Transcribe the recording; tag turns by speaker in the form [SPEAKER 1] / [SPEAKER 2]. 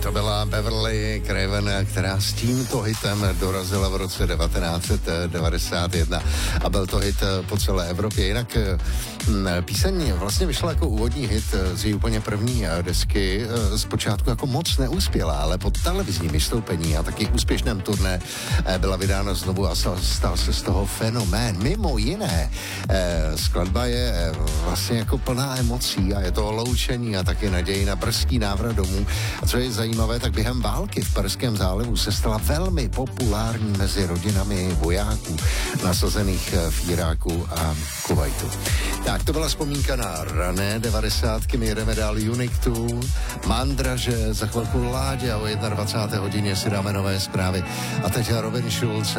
[SPEAKER 1] To byla Beverly Craven, která s tímto hitem dorazila v roce 1991 a byl to hit po celé Evropě. Jinak píseň vlastně vyšla jako úvodní hit z její úplně první desky. Zpočátku jako moc neuspěla, ale po televizním vystoupení a taky úspěšném turné byla vydána znovu a stal se z toho fenomén. Mimo jiné, skladba je vlastně jako plná emocí a je to loučení a taky naději na brzký návrat domů. A co je zajímavé, tak během války v Perském zálivu se stala velmi populární mezi rodinami vojáků nasazených v Iráku a Kuvajtu. Tak to byla vzpomínka na rané 90. My jedeme dál Unique Mandraže, za chvilku Láďa o 21. hodině si dáme nové zprávy. A teď Robin Schulz